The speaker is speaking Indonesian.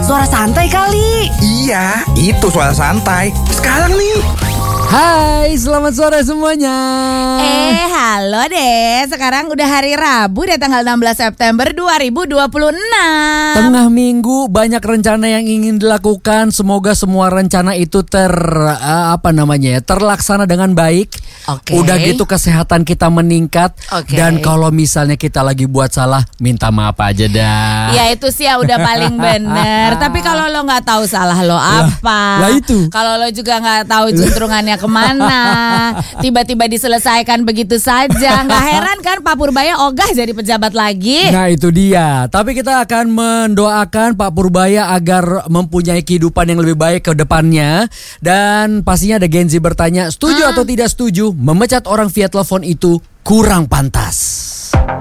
Suara santai kali. Iya, itu suara santai. Sekarang nih. Hai, selamat sore semuanya. Halo deh. Sekarang udah hari Rabu deh, tanggal 16 September 2026. Tengah minggu, banyak rencana yang ingin dilakukan. Semoga semua rencana itu terlaksana dengan baik. Oke. Udah gitu kesehatan kita meningkat. Oke. Dan kalau misalnya kita lagi buat salah, minta maaf aja dah. Ya itu sih ya udah paling bener. Tapi kalau lo nggak tahu salah lo apa, lah itu. Kalau lo juga nggak tahu juntrungannya kemana, tiba-tiba diselesaikan begitu saja, nggak heran kan Pak Purbaya ogah jadi pejabat lagi. Nah itu dia. Tapi kita akan mendoakan Pak Purbaya agar mempunyai kehidupan yang lebih baik ke depannya. Dan pastinya ada Gen Z bertanya, setuju atau tidak setuju memecat orang via telepon itu kurang pantas?